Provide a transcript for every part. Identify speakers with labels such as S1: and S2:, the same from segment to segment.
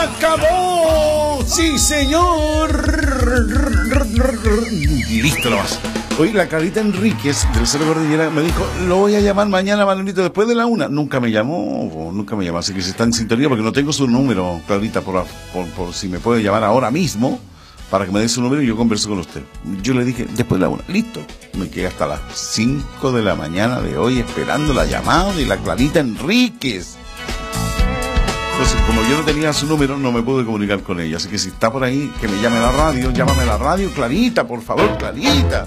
S1: ¡Acabó! ¡Sí, señor! Listo nomás. Hoy la Clarita Enríquez del Cerro Cordillera me dijo, lo voy a llamar mañana, Manuelito, después de la 1. Nunca me llamó, así que se está en sintonía porque no tengo su número, Clarita, por si me puede llamar ahora mismo para que me dé su número y yo converso con usted. Yo le dije, después de la 1, listo. Me quedé hasta las 5 de la mañana de hoy esperando la llamada de la Clarita Enríquez. Entonces, como yo no tenía su número, no me pude comunicar con ella. Así que si está por ahí, que me llame a la radio, llámame a la radio, Clarita, por favor, Clarita.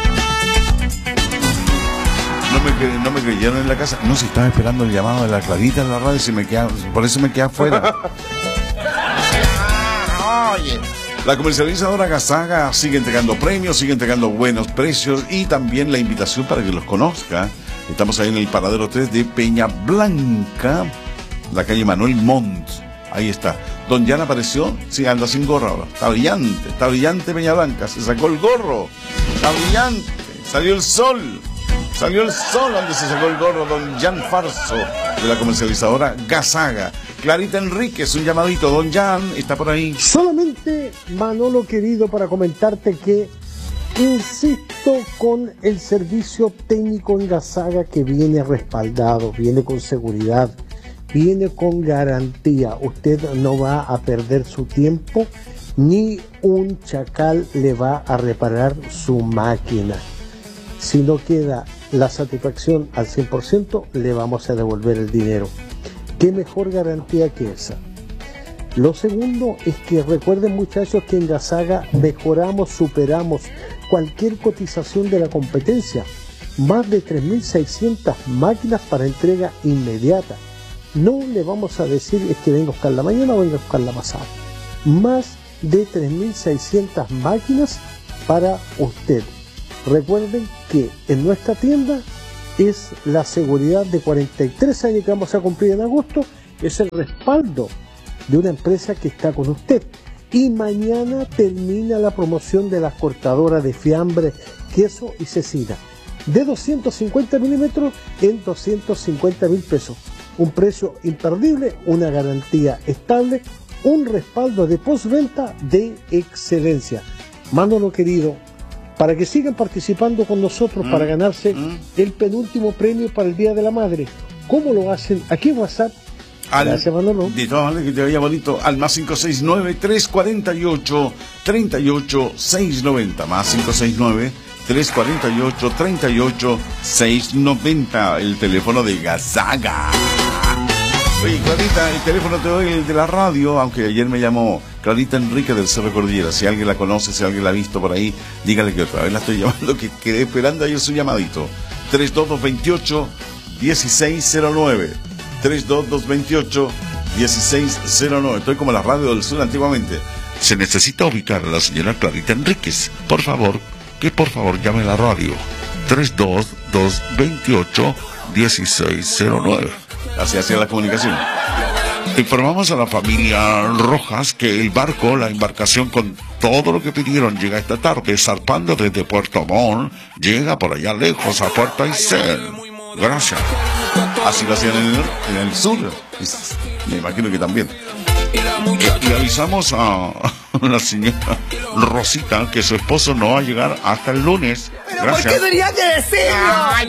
S1: No me creyeron en la casa. No, si estaba esperando el llamado de la Clarita en la radio, por eso me quedé afuera. Oye. La comercializadora Gasaga sigue entregando premios, sigue entregando buenos precios y también la invitación para que los conozca. Estamos ahí en el paradero 3 de Peña Blanca, la calle Manuel Montt. Ahí está. Don Jan apareció, sí, anda sin gorro ahora. Está brillante Peña Blanca. Se sacó el gorro. Está brillante. Salió el sol donde se sacó el gorro don Jan Farso de la comercializadora Gasaga. Clarita Enríquez, un llamadito, don Jan, está por ahí.
S2: Solamente, Manolo querido, para comentarte que insisto con el servicio técnico en Gasaga, que viene respaldado, viene con seguridad, viene con garantía. Usted no va a perder su tiempo, ni un chacal le va a reparar su máquina. Si no queda la satisfacción al 100%, le vamos a devolver el dinero. ¿Qué mejor garantía que esa? Lo segundo es que recuerden, muchachos, que en Gasaga mejoramos, superamos cualquier cotización de la competencia. Más de 3.600 máquinas para entrega inmediata. No le vamos a decir es que venga a buscar la mañana o venga a buscar la pasada. Más de 3.600 máquinas para usted. Recuerden que en nuestra tienda es la seguridad de 43 años que vamos a cumplir en agosto, es el respaldo de una empresa que está con usted. Y mañana termina la promoción de las cortadoras de fiambre, queso y cecina, de 250 milímetros en 250.000 pesos. Un precio imperdible, una garantía estable, un respaldo de postventa de excelencia. Manolo querido, para que sigan participando con nosotros para ganarse el penúltimo premio para el Día de la Madre. ¿Cómo lo hacen? Aquí en WhatsApp. Gracias, Manolo.
S1: De todas maneras, que te vaya bonito. Al más 569-348-38-690. Más 569-348-38-690. El teléfono de Gasaga. Oye, Clarita, el teléfono te doy, el de la radio, aunque ayer me llamó Clarita Enríquez del Cerro Cordillera. Si alguien la conoce, si alguien la ha visto por ahí, dígale que otra vez la estoy llamando, que quedé esperando ayer su llamadito. 32228-1609. 32228-1609. Estoy como la radio del sur antiguamente. Se necesita ubicar a la señora Clarita Enríquez. Por favor llame a la radio. 32228-1609. Así hacía la comunicación. Informamos a la familia Rojas que el barco, la embarcación con todo lo que pidieron, llega esta tarde, zarpando desde Puerto Montt, llega por allá lejos a Puerto Aysén. Gracias. Así lo hacían en el sur. Me imagino que también. Le avisamos a la señora Rosita que su esposo no va a llegar hasta el lunes.
S3: ¿Pero por qué tenía que decirlo?